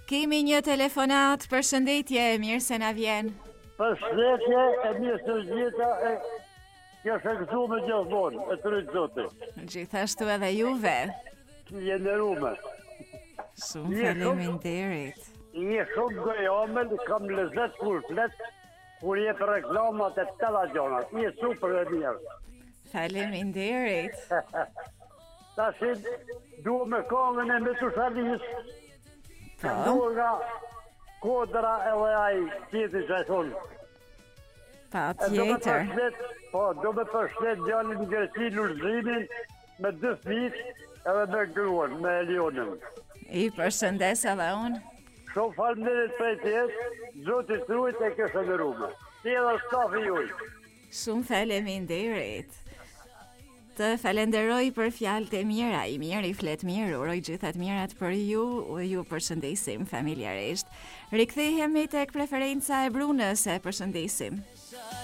Kemi një telefonat, përshëndetje, mirë se na vjen. Përshëndetje, e mirë së gjitha e kjo shëngësu me gjithmonë, e të rritë zotit. Gjithashtu edhe juve. Jenerume. Shumë faleminderit. Je shumë gojamel, kam lezet kur flet, kur jetë reklamat e telefonat. Je super e mirë. Faleminderit. Tash duhe me kongën e me të shalis. Po, Duhe nga kodra edhe ai tjeti që e thonë. pa tjetër. Do me përshlet djallin Gjersi Lurzimin me 2 fëmijë edhe me gruan, me Elionën. I përshëndes edhe unë. Shumë falënderit për tjetë, zotit trujt e kështë në rume. Ti edhe stafi juj. Shumë faleminderit. Të falenderoj për fjalët e mira, i mirë, i flet mirë, uroj gjithat mirat për ju përshëndesim familjarisht. Rikthehemi tek preferenca e Brunës, e përshëndesim.